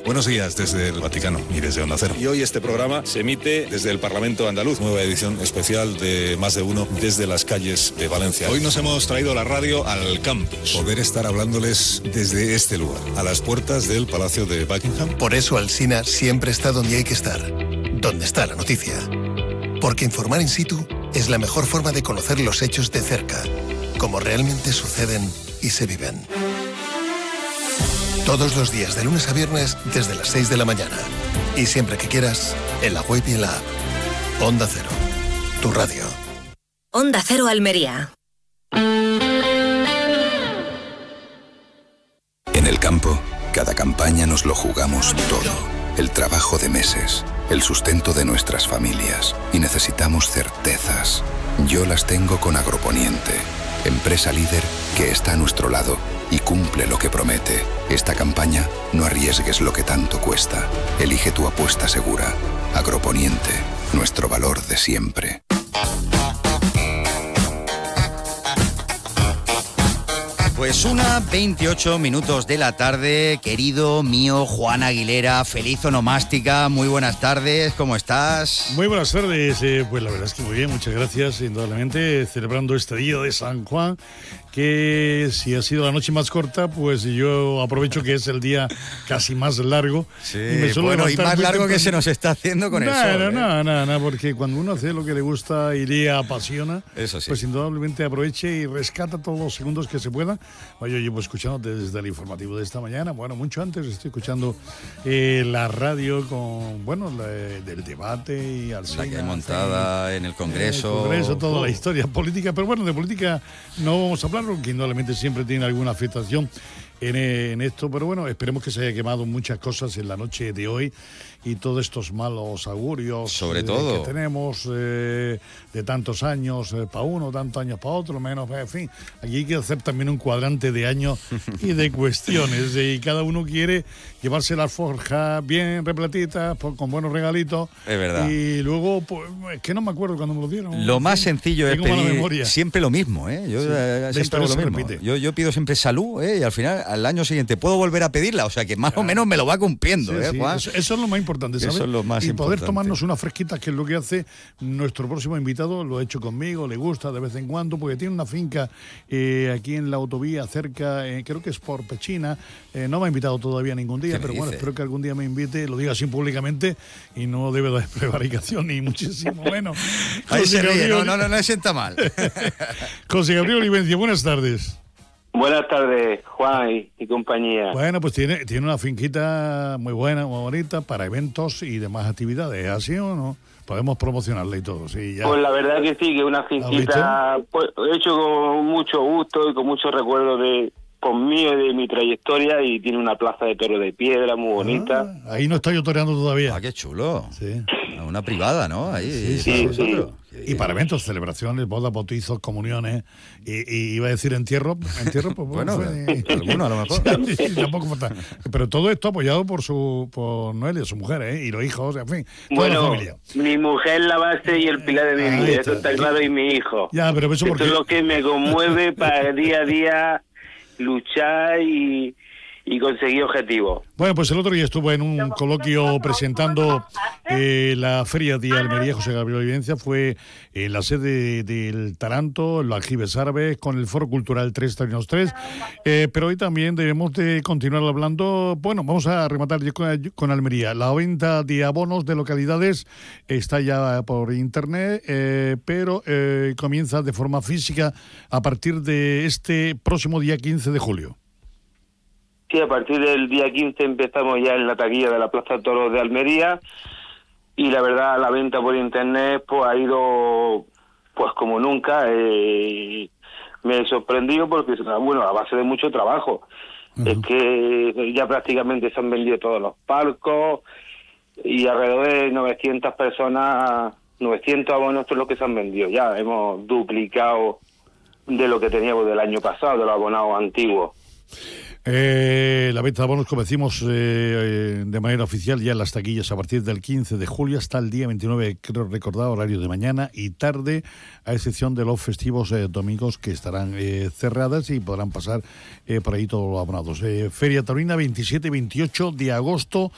Buenos días desde el Vaticano y desde Onda Cero. Y hoy este programa se emite desde el Parlamento andaluz. Nueva edición especial de Más de Uno desde las calles de Valencia. Hoy nos hemos traído la radio al campus. Poder estar hablándoles desde este lugar, a las puertas del Palacio de Buckingham. Por eso Alsina siempre está donde hay que estar, donde está la noticia. Porque informar in situ es la mejor forma de conocer los hechos de cerca, como realmente suceden y se viven. Todos los días, de lunes a viernes, desde las 6 de la mañana. Y siempre que quieras, en la web y en la app. Onda Cero, tu radio. Onda Cero Almería. En el campo, cada campaña nos lo jugamos todo. El trabajo de meses, el sustento de nuestras familias. Y necesitamos certezas. Yo las tengo con Agroponiente, empresa líder que está a nuestro lado y cumple lo que promete. Esta campaña, no arriesgues lo que tanto cuesta. Elige tu apuesta segura. Agroponiente, nuestro valor de siempre. Pues 1:28 de la tarde, querido mío Juan Aguilera, feliz onomástica, muy buenas tardes, ¿cómo estás? Muy buenas tardes, pues la verdad es que muy bien, muchas gracias, indudablemente, celebrando este día de San Juan, que si ha sido la noche más corta, pues yo aprovecho que es el día casi más largo. Sí, y más largo que se nos está haciendo con el sol. No, porque cuando uno hace lo que le gusta y le apasiona, eso sí, pues indudablemente aproveche y rescata todos los segundos que se puedan. Yo llevo escuchando desde el informativo de esta mañana, mucho antes estoy escuchando la radio con, del debate y Alsina, la que hay montada en el Congreso. Toda la historia política, pero de política no vamos a hablar, porque indudablemente siempre tiene alguna afectación en esto, pero esperemos que se haya quemado muchas cosas en la noche de hoy y todos estos malos augurios sobre todo que tenemos de tantos años para uno, tantos años para otro, menos, en fin, aquí hay que hacer también un cuadrante de años y de cuestiones, y cada uno quiere llevarse las forjas bien repletitas, con buenos regalitos. Es verdad. Y luego, pues, es que no me acuerdo cuando me lo dieron. Lo más sencillo es pedir siempre lo mismo, ¿eh? Yo siempre hago lo mismo. Yo pido siempre salud, y al final, al año siguiente, puedo volver a pedirla, o sea que más o menos me lo va cumpliendo, Juan. Eso es lo más importante, ¿sabes? Eso es lo más y importante. Poder tomarnos unas fresquitas, que es lo que hace nuestro próximo invitado, lo ha hecho conmigo, le gusta de vez en cuando, porque tiene una finca aquí en la autovía cerca, creo que es por Pechina, no me ha invitado todavía ningún día, pero espero que algún día me invite, lo diga así públicamente, y no debe de prevaricación ni muchísimo menos. Ahí se ríe, no sienta mal. José Gabriel Olivencia, buenas tardes. Buenas tardes, Juan y compañía. Pues tiene una finquita muy buena, muy bonita, para eventos y demás actividades, ¿así o no? Podemos promocionarla y todo, sí. Ya. Pues la verdad que sí, que una finquita hecho con mucho gusto y con mucho recuerdo conmigo y de mi trayectoria, y tiene una plaza de toro de piedra muy bonita. Ahí no estoy yo toreando todavía. Qué chulo. Sí. Una privada, ¿no? Ahí, sí. Y para eventos, celebraciones, bodas, bautizos, comuniones, y iba a decir entierro, pues alguno a lo mejor. Sí, tampoco falta. Pero todo esto apoyado por Noelia, su mujer, y los hijos, en fin, toda la familia. Mi mujer la base y el pilar de mi vida, eso está claro, y mi hijo. Ya, pero eso es lo que me conmueve para día a día luchar y conseguir objetivos. Pues el otro día estuve en un coloquio presentando la Feria de Almería. José Gabriel Olivencia fue en la sede del Taranto, en los Aljibes Árabes, con el Foro Cultural 3 Taurinos 3, pero hoy también debemos de continuar hablando. Vamos a rematar con Almería. La venta de abonos de localidades está ya por internet, pero comienza de forma física a partir de este próximo día 15 de julio. Sí, a partir del día 15 empezamos ya en la taquilla de la Plaza de Toros de Almería, y la verdad la venta por internet pues ha ido pues como nunca. Me he sorprendido porque, a base de mucho trabajo. Uh-huh. Es que ya prácticamente se han vendido todos los palcos, y alrededor de 900 personas, 900 abonos son los que se han vendido. Ya hemos duplicado de lo que teníamos del año pasado, de los abonados antiguos. La venta de abonos, como decimos, de manera oficial ya en las taquillas a partir del 15 de julio hasta el día 29, creo recordar, horario de mañana y tarde, a excepción de los festivos domingos, que estarán cerradas y podrán pasar por ahí todos los abonados. Feria Taurina 27 y 28 de agosto